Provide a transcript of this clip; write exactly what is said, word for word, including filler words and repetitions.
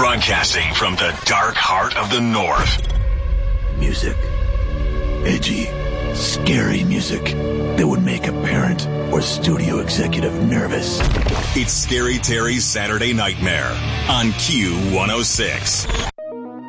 Broadcasting from the dark heart of the North. Music. Edgy, scary music that would make a parent or studio executive nervous. It's Scary Terry's Saturday Nightmare on Q one oh six.